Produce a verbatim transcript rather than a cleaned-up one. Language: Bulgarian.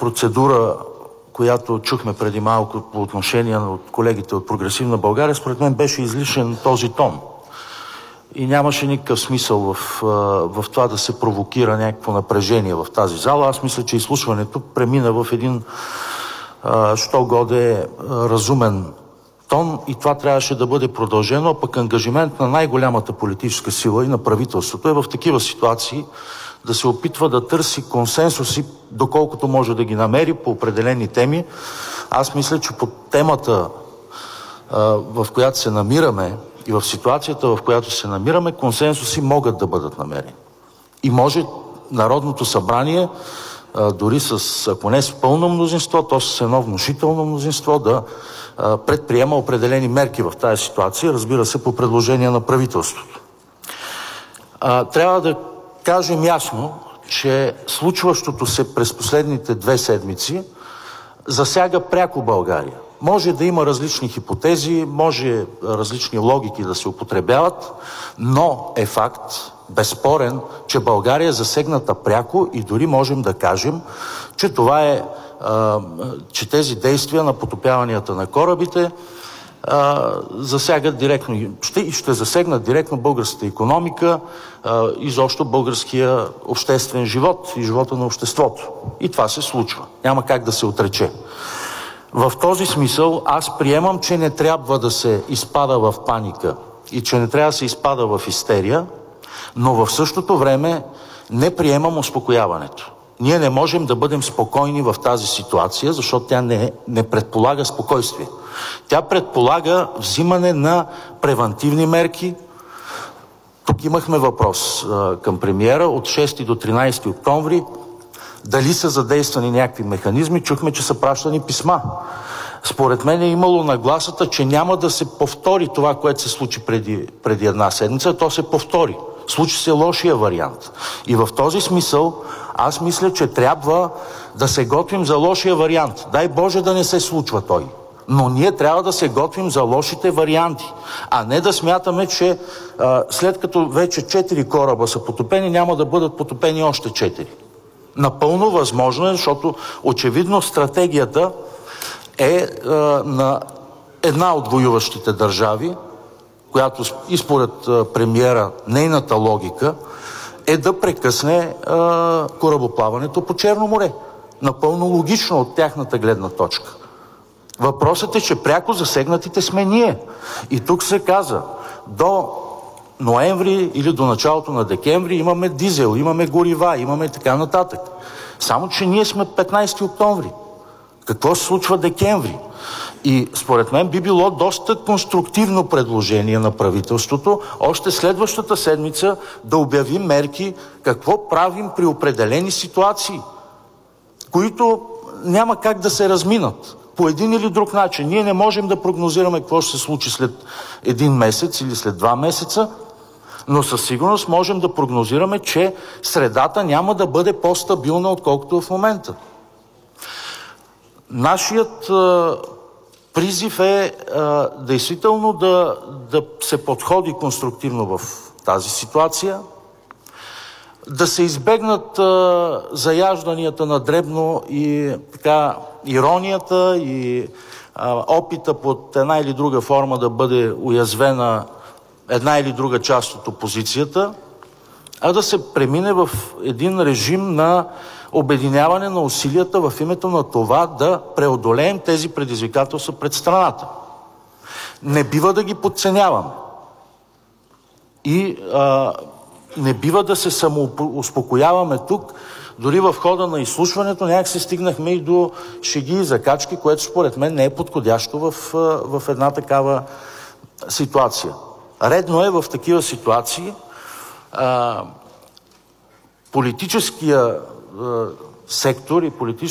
процедура, която чухме преди малко по отношение на колегите от Прогресивна България, според мен беше излишен този тон. И нямаше никакъв смисъл в, в това да се провокира някакво напрежение в тази зала. Аз мисля, че изслушването премина в един що годе разумен тон и това трябваше да бъде продължено, а пък ангажимент на най-голямата политическа сила и на правителството е в такива ситуации да се опитва да търси консенсуси, доколкото може да ги намери по определени теми. Аз мисля, че по темата, в която се намираме и в ситуацията, в която се намираме, консенсуси могат да бъдат намерени. И може Народното събрание, дори с, ако не с пълно мнозинство, то с едно внушително мнозинство, да предприема определени мерки в тази ситуация, разбира се, по предложение на правителството. Трябва да кажем ясно, че случващото се през последните две седмици засяга пряко България. Може да има различни хипотези, може различни логики да се употребяват, но е факт, безспорен, че България е засегната пряко и дори можем да кажем, че това е, че тези действия на потопяванията на корабите засягат директно и ще, ще засегнат директно българската икономика, изобщо българския обществен живот и живота на обществото. И това се случва. Няма как да се отрече. В този смисъл аз приемам, че не трябва да се изпада в паника и че не трябва да се изпада в истерия, но в същото време не приемам успокояването. Ние не можем да бъдем спокойни в тази ситуация, защото тя не, не предполага спокойствие. Тя предполага взимане на превантивни мерки. Тук имахме въпрос а, към премиера от шести до тринадесети октомври. Дали са задействани някакви механизми? Чухме, че са пращани писма. Според мен е имало нагласата, че няма да се повтори това, което се случи преди, преди една седмица, то се повтори. Случи се лошия вариант. И в този смисъл аз мисля, че трябва да се готвим за лошия вариант. Дай Боже да не се случва той. Но ние трябва да се готвим за лошите варианти, а не да смятаме, че а, след като вече четири кораба са потопени, няма да бъдат потопени още четири. Напълно възможно е, защото очевидно стратегията е а, на една от воюващите държави, която и според а, премиера, нейната логика е да прекъсне а, корабоплаването по Черно море. Напълно логично от тяхната гледна точка. Въпросът е, че пряко засегнатите сме ние. И тук се каза, до ноември или до началото на декември имаме дизел, имаме горива, имаме така нататък. Само че ние сме петнадесети октомври. Какво се случва декември? И според мен би било доста конструктивно предложение на правителството още следващата седмица да обяви мерки какво правим при определени ситуации, които няма как да се разминат по един или друг начин. Ние не можем да прогнозираме какво ще се случи след един месец или след два месеца, но със сигурност можем да прогнозираме, че средата няма да бъде по-стабилна, отколкото в момента. Нашият а, призив е а, действително да, да се подходи конструктивно в тази ситуация, да се избегнат а, заяжданията на дребно и така иронията и а, опита под една или друга форма да бъде уязвена една или друга част от опозицията, а да се премине в един режим на обединяване на усилията в името на това да преодолеем тези предизвикателства пред страната. Не бива да ги подценяваме. И а, не бива да се самоуспокояваме тук. Дори в хода на изслушването някак се стигнахме и до шеги и закачки, което според мен не е подходящо в, в една такава ситуация. Редно е в такива ситуации а, политическия а, сектор и политическия